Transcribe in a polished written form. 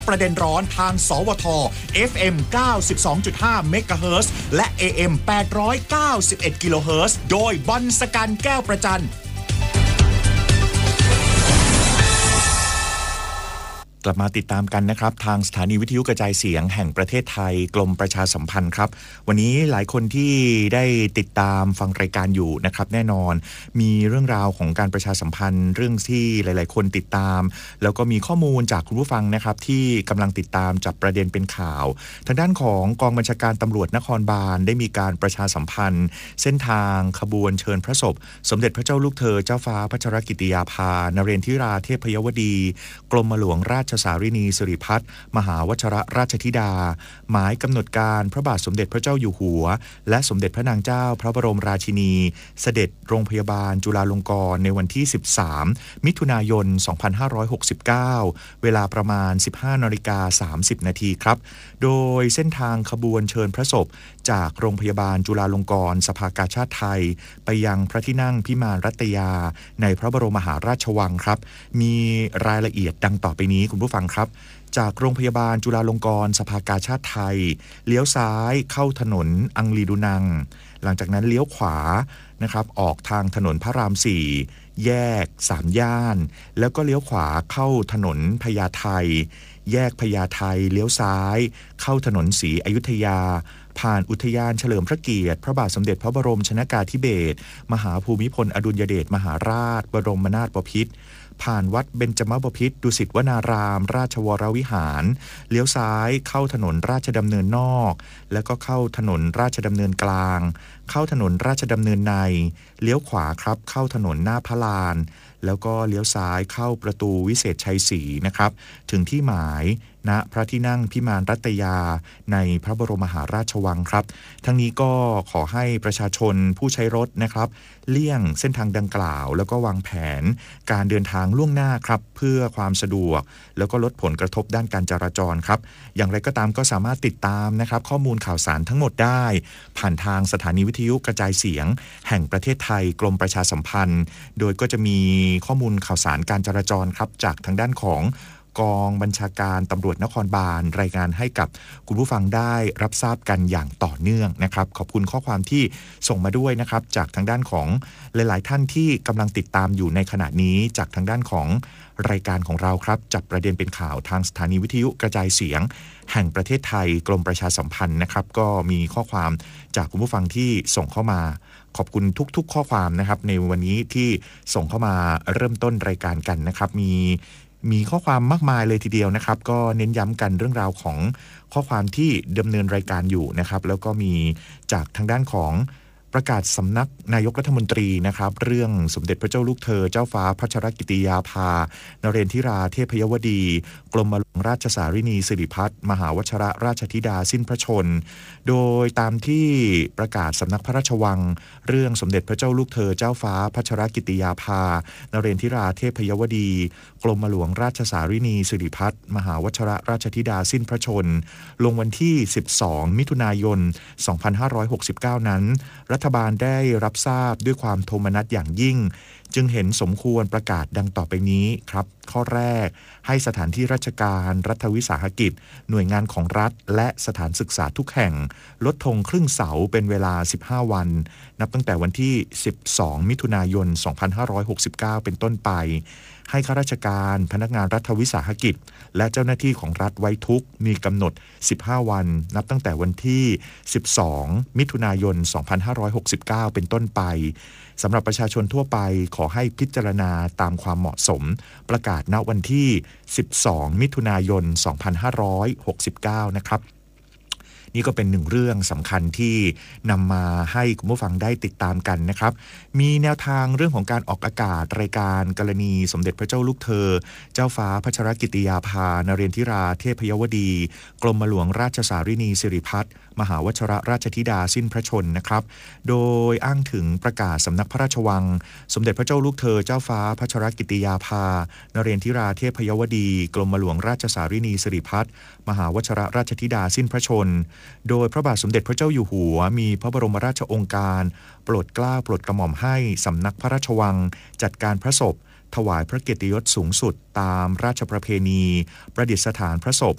ประเด็นร้อนทางสวท FM 92.5 เมกะเฮิรตซ์และ AM 891 กิโลเฮิรตซ์โดยบอลสกันแก้วประจันกลับมาติดตามกันนะครับทางสถานีวิทยุกระจายเสียงแห่งประเทศไทยกรมประชาสัมพันธ์ครับวันนี้หลายคนที่ได้ติดตามฟังรายการอยู่นะครับแน่นอนมีเรื่องราวของการประชาสัมพันธ์เรื่องที่หลายๆคนติดตามแล้วก็มีข้อมูลจากคุณผู้ฟังนะครับที่กำลังติดตามจับประเด็นเป็นข่าวทางด้านของกองบัญชาการตำรวจนครบาลได้มีการประชาสัมพันธ์เส้นทางขบวนเชิญพระศพสมเด็จพระเจ้าลูกเธอเจ้าฟ้าพัชรกิติยาภานเรนทิราเทพยวดีกรมหลวงราชสารินีสิริพัฒน์มหาวชิรราชธิดาหมายกำหนดการพระบาทสมเด็จพระเจ้าอยู่หัวและสมเด็จพระนางเจ้าพระบรมราชินีเสด็จโรงพยาบาลจุฬาลงกรณ์ในวันที่13มิถุนายน2569เวลาประมาณ 15:30 นาทีครับโดยเส้นทางขบวนเชิญพระศพจากโรงพยาบาลจุฬาลงกรณ์สภากาชาดไทยไปยังพระที่นั่งพิมานรัตยาในพระบรมมหาราชวังครับมีรายละเอียดดังต่อไปนี้คุณผู้ฟังครับจากโรงพยาบาลจุฬาลงกรณ์สภากาชาดไทยเลี้ยวซ้ายเข้าถนนอังรีดูนังหลังจากนั้นเลี้ยวขวานะครับออกทางถนนพระราม4แยก3ย่านแล้วก็เลี้ยวขวาเข้าถนนพญาไทแยกพญาไทเลี้ยวซ้ายเข้าถนนศรีอยุธยาผ่านอุทยานเฉลิมพระเกียรติพระบาทสมเด็จพระบรมชนกาธิเบศรมหาภูมิพลอดุลยเดชมหาราชบรมนาถบพิตรผ่านวัดเบญจมบพิตรดุสิตวนารามราชวรวิหารเลี้ยวซ้ายเข้าถนนราชดำเนินนอกแล้วก็เข้าถนนราชดำเนินกลางเข้าถนนราชดำเนินในเลี้ยวขวาครับเข้าถนนหน้าพระลานแล้วก็เลี้ยวซ้ายเข้าประตูวิเศษชัยศรีนะครับถึงที่หมายณพระที่นั่งพิมานรัตยาในพระบรมมหาราชวังครับทั้งนี้ก็ขอให้ประชาชนผู้ใช้รถนะครับเลี่ยงเส้นทางดังกล่าวแล้วก็วางแผนการเดินทางล่วงหน้าครับเพื่อความสะดวกแล้วก็ลดผลกระทบด้านการจราจรครับอย่างไรก็ตามก็สามารถติดตามนะครับข้อมูลข่าวสารทั้งหมดได้ผ่านทางสถานีวิทยุกระจายเสียงแห่งประเทศไทยกรมประชาสัมพันธ์โดยก็จะมีข้อมูลข่าวสารการจราจรครับจากทางด้านของกองบัญชาการตำรวจนครบาลรายงานให้กับคุณผู้ฟังได้รับทราบกันอย่างต่อเนื่องนะครับขอบคุณข้อความที่ส่งมาด้วยนะครับจากทางด้านของหลายๆท่านที่กำลังติดตามอยู่ในขณะนี้จากทางด้านของรายการของเราครับจับประเด็นเป็นข่าวทางสถานีวิทยุกระจายเสียงแห่งประเทศไทยกรมประชาสัมพันธ์นะครับก็มีข้อความจากคุณผู้ฟังที่ส่งเข้ามาขอบคุณทุกๆข้อความนะครับในวันนี้ที่ส่งเข้ามาเริ่มต้นรายการกันนะครับมีข้อความมากมายเลยทีเดียวนะครับก็เน้นย้ำกันเรื่องราวของข้อความที่ดำเนินรายการอยู่นะครับแล้วก็มีจากทางด้านของประกาศสำนักนายกรัฐมนตรีนะครับเรื่องสมเด็จพระเจ้าลูกเธอเจ้าฟ้าพัชรกิติยาภานเรนทิราเทพยวดีกรมหลวงราชสารินีสิริพัฒน์มหาวชิรราชธิดาสิ้นพระชนโดยตามที่ประกาศสำนักพระราชวังเรื่องสมเด็จพระเจ้าลูกเธอเจ้าฟ้าพัชรกิติยาภานเรนทิราเทพยวดีกรมหลวงราชสารินีสิริพัฒน์มหาวชิรราชธิดาสิ้นพระชนลงวันที่12มิถุนายน2569นั้นรัฐบาลได้รับทราบด้วยความโทมนัสอย่างยิ่งจึงเห็นสมควรประกาศดังต่อไปนี้ครับข้อแรกให้สถานที่ราชการรัฐวิสาหกิจหน่วยงานของรัฐและสถานศึกษาทุกแห่งลดธงครึ่งเสาเป็นเวลา15วันนับตั้งแต่วันที่12มิถุนายน2569เป็นต้นไปให้ข้าราชการพนักงานรัฐวิสาหกิจและเจ้าหน้าที่ของรัฐไว้ทุกมีกำหนด15วันนับตั้งแต่วันที่12มิถุนายน2569เป็นต้นไปสำหรับประชาชนทั่วไปขอให้พิจารณาตามความเหมาะสมประกาศณวันที่12มิถุนายน2569นะครับนี่ก็เป็นหนึ่งเรื่องสำคัญที่นำมาให้คุณผู้ฟังได้ติดตามกันนะครับมีแนวทางเรื่องของการออกอากาศรายการกรณีสมเด็จพระเจ้าลูกเธอเจ้าฟ้าพัชรกิติยาภานเรนทิราเทพยวดีกรมหลวงราชสารินีสิริพัฒน์มหาวชิรราชธิดาสิ้นพระชนนะครับโดยอ้างถึงประกาศสำนักพระราชวังสมเด็จพระเจ้าลูกเธอเจ้าฟ้าพัชรกิติยาภานเรนทิราเทพยวดีกรมหลวงราชสารินีสิริพัฒน์มหาวชิรราชธิดาสิ้นพระชนโดยพระบาทสมเด็จพระเจ้าอยู่หัวมีพระบรมราชโองการโปรดเกล้าโปรดกระหม่อมให้สำนักพระราชวังจัดการพระศพถวายพระเกียรติยศสูงสุดตามราชประเพณีประดิษฐานพระศพ